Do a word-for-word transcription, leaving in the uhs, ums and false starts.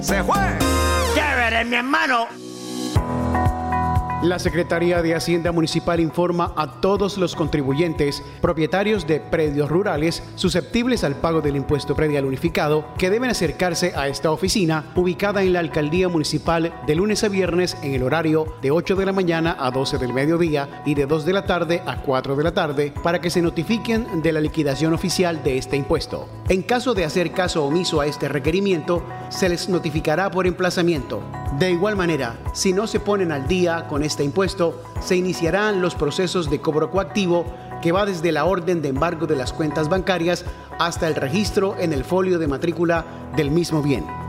¡Se fue! ¡Chévere, mi hermano! La Secretaría de Hacienda Municipal informa a todos los contribuyentes, propietarios de predios rurales susceptibles al pago del impuesto predial unificado, que deben acercarse a esta oficina ubicada en la Alcaldía Municipal de lunes a viernes en el horario de ocho de la mañana a doce del mediodía y de dos de la tarde a cuatro de la tarde para que se notifiquen de la liquidación oficial de este impuesto. En caso de hacer caso omiso a este requerimiento, se les notificará por emplazamiento. De igual manera, si no se ponen al día con este impuesto, se iniciarán los procesos de cobro coactivo que va desde la orden de embargo de las cuentas bancarias hasta el registro en el folio de matrícula del mismo bien.